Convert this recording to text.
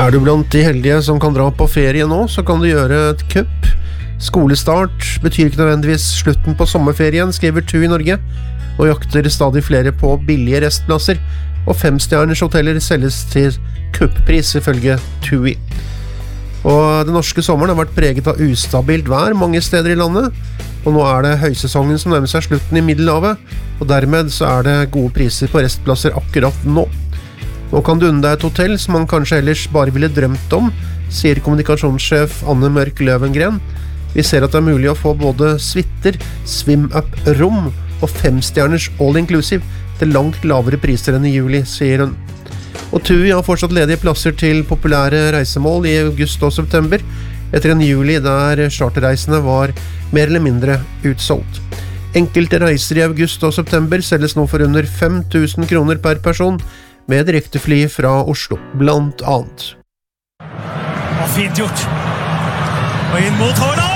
du blant de heldige som kan dra på ferie nå, så kan du gjøre et kupp. Skolestart betyr ikke nødvendigvis slutten på sommerferien, skriver TUI Norge, og jakter stadig flere på billige restplasser, og 5-stjerners hoteller selges til kupppris ifølge TUI. Og den norske sommeren har vært preget av ustabilt vær mange steder i landet, og nå er det høysesongen som nærmer seg slutten i Middelhavet, og dermed så er det gode priser på restplasser akkurat nå. Nå kan du unne deg et hotell som man kanskje ellers bare ville drømt om, sier kommunikasjonssjef Anne Mørk Løvengren. Vi ser at det er mulig å få både suiter, swim-up-rom og 5-stjerners all-inclusive til langt lavere priser enn i juli, sier hun. Og TUI har fortsatt ledige plasser til populære reisemål i august og september, etter en juli der charterreisene var mer eller mindre utsolgt. Enkelte reiser i august og september selges nå for under 5 000 kroner per person, med direktefly fra Oslo, blant annet. Fint gjort! Og inn mot Haaland!